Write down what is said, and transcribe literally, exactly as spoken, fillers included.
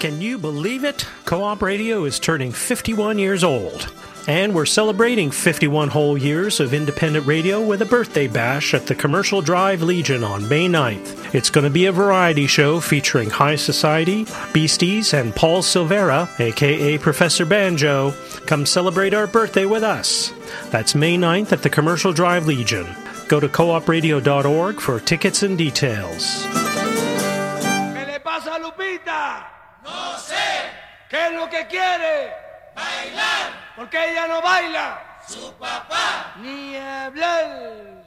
Can you believe it? Co-op Radio is turning fifty-one years old. And we're celebrating fifty-one whole years of independent radio with a birthday bash at the Commercial Drive Legion on May ninth. It's going to be a variety show featuring High Society, Beasties, and Paul Silvera, aka Professor Banjo. Come celebrate our birthday with us. That's May ninth at the Commercial Drive Legion. Go to co op radio dot org for tickets and details. ¿Qué le pasa a Lupita? No sé. ¿Qué es lo que quiere? Bailar. ¿Por qué ella no baila? Su papá. Ni hablar.